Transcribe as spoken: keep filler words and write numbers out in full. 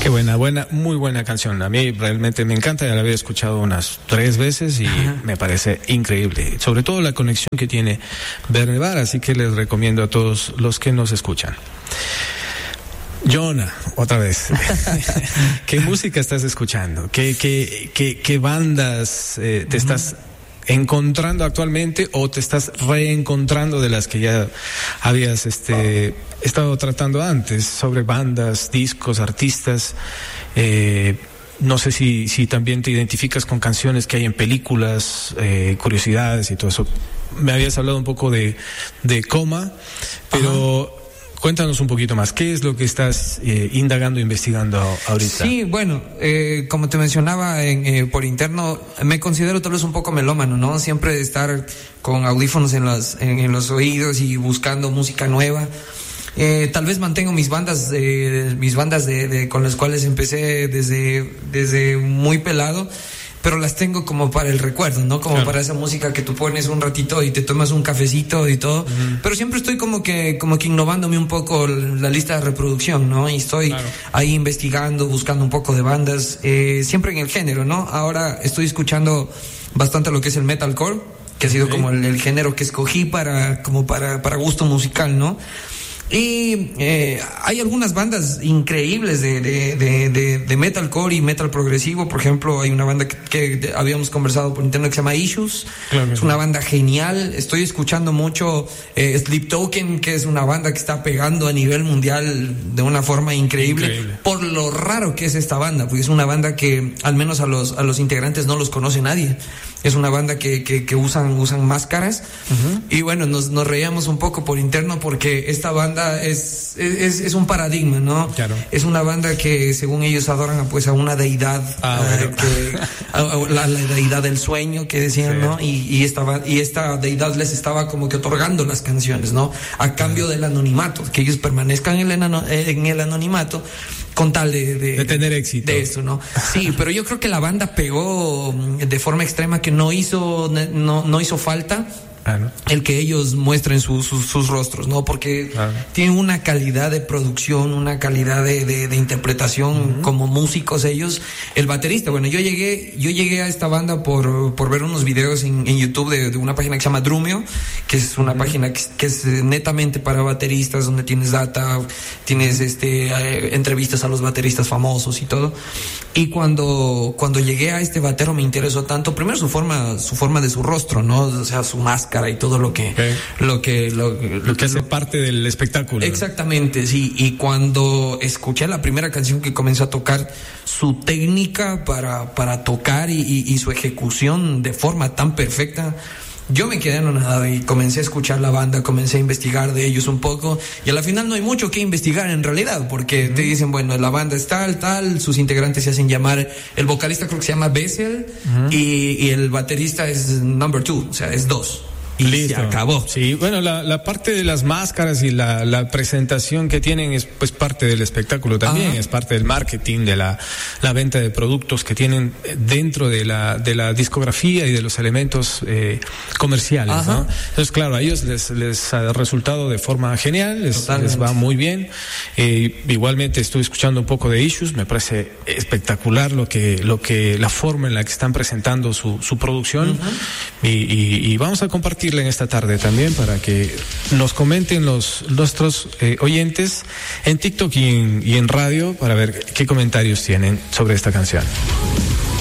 Qué buena, buena, muy buena canción. A mí realmente me encanta, ya la había escuchado unas tres veces y Ajá. me parece increíble. Sobre todo la conexión que tiene Verne Bar, así que les recomiendo a todos los que nos escuchan. Jonah, otra vez. ¿Qué música estás escuchando? ¿Qué, qué, qué, qué bandas eh, te uh-huh. estás encontrando actualmente o te estás reencontrando de las que ya habías este estado tratando antes, sobre bandas, discos, artistas? Eh, no sé si, si también te identificas con canciones que hay en películas, eh, curiosidades y todo eso. Me habías hablado un poco de, de Coma, pero... Ajá. Cuéntanos un poquito más, ¿qué es lo que estás eh, indagando, investigando ahorita? Sí, bueno, eh, como te mencionaba en, eh, por interno, me considero tal vez un poco melómano, ¿no? Siempre estar con audífonos en los, en, en los oídos y buscando música nueva. Eh, tal vez mantengo mis bandas, eh, mis bandas de, de, con las cuales empecé desde, desde muy pelado, pero las tengo como para el recuerdo, ¿no? Como claro. para esa música que tú pones un ratito y te tomas un cafecito y todo. Uh-huh. Pero siempre estoy como que, como que innovándome un poco la lista de reproducción, ¿no? Y estoy claro. ahí investigando, buscando un poco de bandas, eh, siempre en el género, ¿no? Ahora estoy escuchando bastante lo que es el metalcore, que ha sido okay. como el, el género que escogí para, como para, para gusto musical, ¿no? Y eh, hay algunas bandas increíbles de, de, de, de, de metalcore y metal progresivo. Por ejemplo, hay una banda que, que habíamos conversado por internet que se llama Issues. Claro, es una banda genial. Estoy escuchando mucho eh, Sleep Token, que es una banda que está pegando a nivel mundial de una forma increíble, increíble. Por lo raro que es esta banda, porque es una banda que al menos a los, a los integrantes no los conoce nadie. Es una banda que, que, que usan, usan máscaras. Uh-huh. Y bueno, nos, nos reíamos un poco por interno porque esta banda es, es, es un paradigma, ¿no? Claro. Es una banda que según ellos adoran pues a una deidad, ah, uh, bueno. que, a, a la, la deidad del sueño que decían, sí. ¿no? Y, y, esta, y esta deidad les estaba como que otorgando las canciones, ¿no? A cambio uh-huh. del anonimato, que ellos permanezcan en el, en el anonimato con tal de, de, de tener éxito. De eso, ¿no? Sí, pero yo creo que la banda pegó de forma extrema que no hizo, no, no hizo falta. Ah, ¿no? El que ellos muestren su, su, sus rostros, ¿no? Porque ah, ¿no? tienen una calidad de producción, una calidad de, de, de interpretación uh-huh. como músicos ellos. El baterista, bueno, yo llegué, yo llegué a esta banda por, por ver unos videos en, en YouTube de, de una página que se llama Drumeo, que es una uh-huh. página que, que es netamente para bateristas, donde tienes data, tienes este eh, entrevistas a los bateristas famosos y todo. Y cuando, cuando llegué a este batero me interesó tanto, primero su forma, su forma de su rostro, ¿no? O sea, su máscara y todo lo que okay. lo que lo, lo, lo que hace lo, parte del espectáculo. Exactamente, sí. Y cuando escuché la primera canción que comenzó a tocar, su técnica para para tocar y, y, y su ejecución de forma tan perfecta, yo me quedé anonadado y comencé a escuchar la banda, comencé a investigar de ellos un poco, y a la final no hay mucho que investigar en realidad, porque uh-huh. te dicen, bueno, la banda es tal, tal, sus integrantes se hacen llamar, el vocalista creo que se llama Bessel, uh-huh. y, y el baterista es number two, o sea, es dos. Y listo. Se acabó. Sí, bueno, la, la parte de las máscaras y la, la presentación que tienen es pues parte del espectáculo también, ajá. es parte del marketing, de la, la venta de productos que tienen dentro de la, de la discografía y de los elementos eh, comerciales, ajá. ¿no? Entonces, claro, a ellos les, les ha resultado de forma genial, les, les va muy bien. Eh, igualmente estoy escuchando un poco de Issues, me parece espectacular lo que, lo que, la forma en la que están presentando su, su producción, uh-huh. y, y, y vamos a compartir en esta tarde también para que nos comenten los nuestros eh, oyentes en TikTok y en, y en radio para ver qué comentarios tienen sobre esta canción.